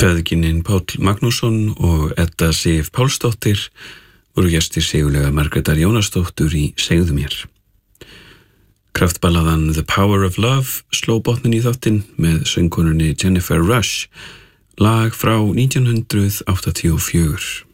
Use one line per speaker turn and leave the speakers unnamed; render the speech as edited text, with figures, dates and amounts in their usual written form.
Feðginin Páll Magnússon og Edda Sif Pálsdóttir voru gestir Sigurlaga Margrétar Jónasdóttur í Segðu mér. Kraftballaðan The Power of Love sló botnin í þáttinn með söngkonunni Jennifer Rush, lag frá 1984.